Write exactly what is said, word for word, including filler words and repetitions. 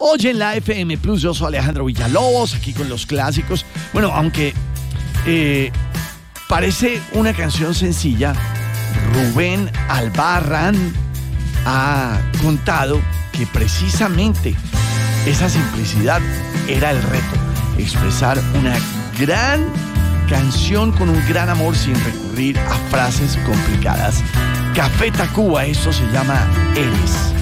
Oye, en la F M Plus, yo soy Alejandro Villalobos, aquí con los clásicos. Bueno, aunque eh, parece una canción sencilla, Rubén Albarrán ha contado que precisamente esa simplicidad era el reto, expresar una gran canción con un gran amor sin recurrir a frases complicadas. Café Tacuba, eso se llama Eres.